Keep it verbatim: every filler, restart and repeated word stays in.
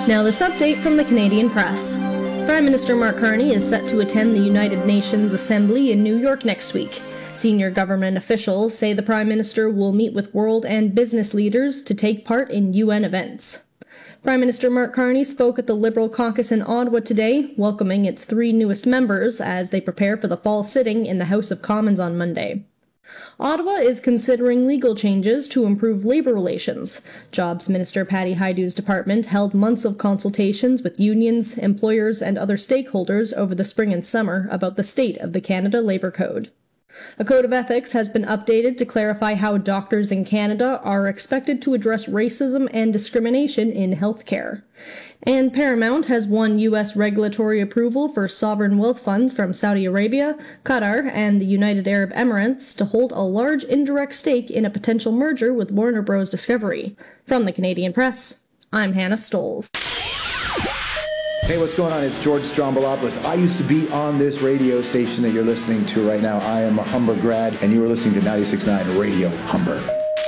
Now this update from the Canadian Press. Prime Minister Mark Carney is set to attend the United Nations Assembly in New York next week. Senior government officials say the Prime Minister will meet with world and business leaders to take part in U N events. Prime Minister Mark Carney spoke at the Liberal caucus in Ottawa today, welcoming its three newest members as they prepare for the fall sitting in the House of Commons on Monday. Ottawa is considering legal changes to improve labour relations. Jobs Minister Patty Hajdu's department held months of consultations with unions, employers, and other stakeholders over the spring and summer about the state of the Canada Labour Code. A code of ethics has been updated to clarify how doctors in Canada are expected to address racism and discrimination in healthcare. And Paramount has won U S regulatory approval for sovereign wealth funds from Saudi Arabia, Qatar, and the United Arab Emirates to hold a large indirect stake in a potential merger with Warner Bros. Discovery. From the Canadian Press, I'm Hannah Stoles. Hey, what's going on? It's George Strombolopoulos. I used to be on this radio station that you're listening to right now. I am a Humber grad, and you are listening to ninety-six point nine Radio Humber.